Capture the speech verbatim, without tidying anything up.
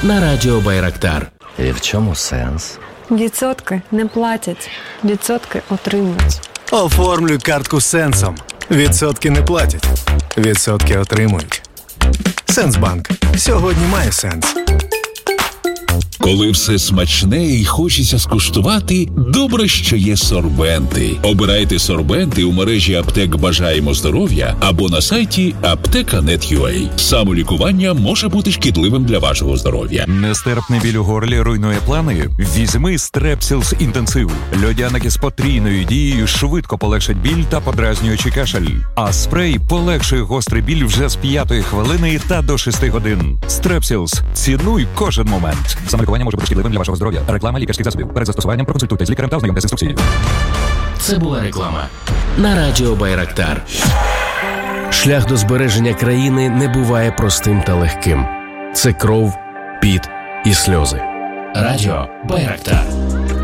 на радіо Байрактар. І в чому сенс? Відсотки не платять, відсотки отримують. Оформлюй картку Сенсом. Відсотки не платять, відсотки отримують. Сенсбанк. Сьогодні має сенс. Коли все смачне і хочеться скуштувати, добре, що є сорбенти. Обирайте сорбенти у мережі аптек «Бажаємо здоров'я» або на сайті аптека крапка нет крапка ю а. Самолікування може бути шкідливим для вашого здоров'я. Нестерпний біль у горлі руйнує плани? Візьми Стрепсілс інтенсив. Льодяники з потрійною дією швидко полегшать біль та подразнюючий кашель. А спрей полегшує гострий біль вже з п'ятої хвилини та до шести годин. Стрепсілс. Цінуй кожен момент. Самолікування може бути шкідливим для вашого здоров'я. Реклама лікарських засобів. Перед застосуванням проконсультуйтесь з лікарем та ознайомтесь з інструкцією. Це була реклама на радіо Байрактар. Шлях до збереження країни не буває простим та легким. Це кров, піт і сльози. Радіо Байрактар.